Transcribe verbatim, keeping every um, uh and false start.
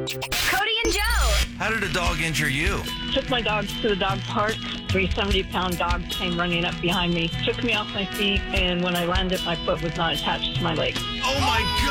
Cody and Joe. How did a dog injure you? Took my dogs to the dog park. Three seventy-pound dogs came running up behind me, took me off my feet, and when I landed, my foot was not attached to my leg. Oh, my God.